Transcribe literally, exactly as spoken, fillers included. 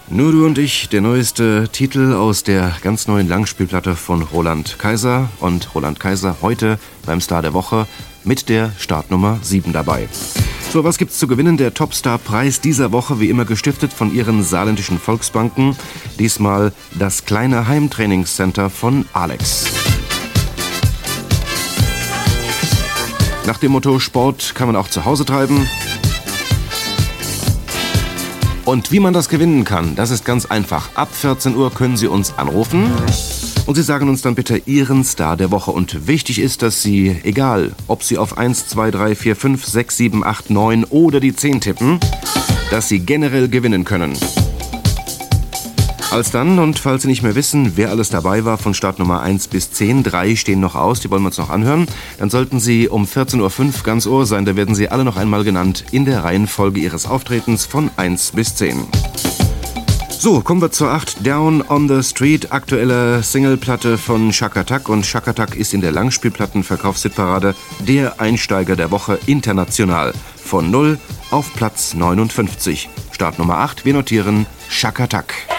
Nur du und ich, der neueste Titel aus der ganz neuen Langspielplatte von Roland Kaiser. Und Roland Kaiser heute beim Star der Woche mit der Startnummer sieben dabei. So, was gibt's zu gewinnen? Der Topstar-Preis dieser Woche, wie immer gestiftet von ihren saarländischen Volksbanken. Diesmal das kleine Heimtrainingscenter von Alex. Nach dem Motto Sport kann man auch zu Hause treiben. Und wie man das gewinnen kann, das ist ganz einfach. Ab vierzehn Uhr können Sie uns anrufen und Sie sagen uns dann bitte Ihren Star der Woche. Und wichtig ist, dass Sie, egal ob Sie auf eins, zwei, drei, vier, fünf, sechs, sieben, acht, neun oder die zehn tippen, dass Sie generell gewinnen können. Alsdann, und falls Sie nicht mehr wissen, wer alles dabei war von Startnummer eins bis zehn, drei stehen noch aus, die wollen wir uns noch anhören, dann sollten Sie um vierzehn Uhr fünf ganz Ohr sein, da werden Sie alle noch einmal genannt in der Reihenfolge Ihres Auftretens von eins bis zehn. So, kommen wir zur acht. Down on the Street, aktuelle Singleplatte von Chaka Tak. Und Chaka Tak ist in der Langspielplattenverkaufshitparade der Einsteiger der Woche international. Von null auf Platz neunundfünfzig. Startnummer acht, wir notieren Chaka Tak.